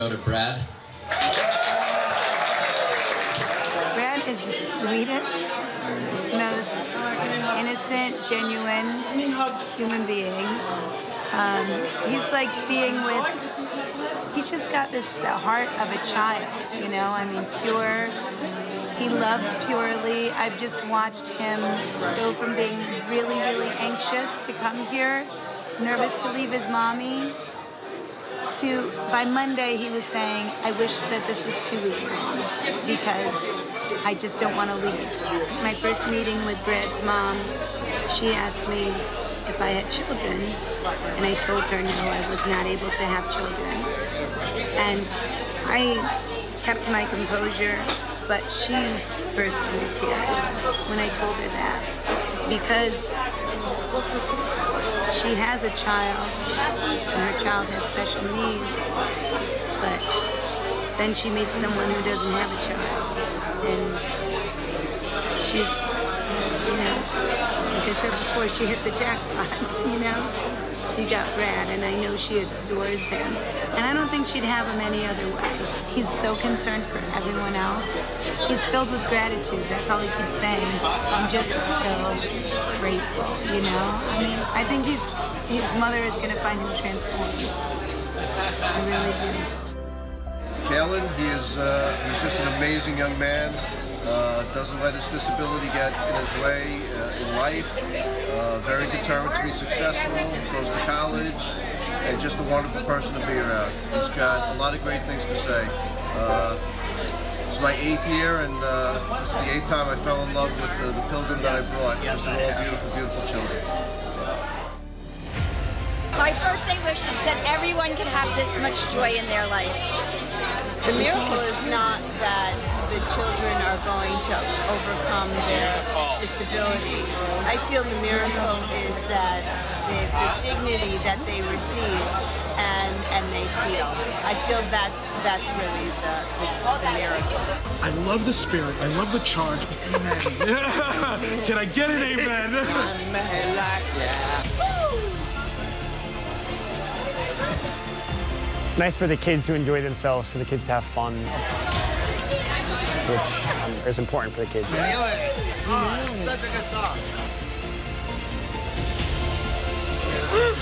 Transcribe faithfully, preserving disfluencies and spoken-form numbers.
Go to Brad. Brad is the sweetest, most innocent, genuine human being. Um, he's like being with, he's just got this, the heart of a child, you know? I mean, pure. He loves purely. I've just watched him go from being really, really anxious to come here, nervous to leave his mommy, to, by Monday, he was saying, I wish that this was two weeks long because I just don't want to leave. My first meeting with Brad's mom, she asked me if I had children, and I told her no, I was not able to have children. And I kept my composure, but she burst into tears when I told her that, because she has a child, and her child has special needs, but then she meets someone who doesn't have a child, and she's, you know, like I said before, she hit the jackpot, you know? She got Brad, and I know she adores him. And I don't think she'd have him any other way. He's so concerned for everyone else. He's filled with gratitude. That's all he keeps saying. I'm just so grateful, you know? I mean, I think he's, his mother is going to find him transformed. I really do. Kalen, he is, uh, he's just an amazing young man. Uh, doesn't let his disability get in his way uh, in life. Uh, very determined to be successful, goes to college, and just a wonderful person to be around. He's got a lot of great things to say. Uh, it's my eighth year, and uh, this is the eighth time I fell in love with the, the pilgrim that I brought. Yes, they're all beautiful, beautiful children. My birthday wish is that everyone can have this much joy in their life. The miracle is not that the children are going to overcome their disability. I feel the miracle is that the, the dignity that they receive and, and they feel. I feel that that's really the, the, the miracle. I love the spirit. I love the charge. Amen. Can I get an amen? Nice for the kids to enjoy themselves, for the kids to have fun, which um, is important for the kids. Oh, such a good song.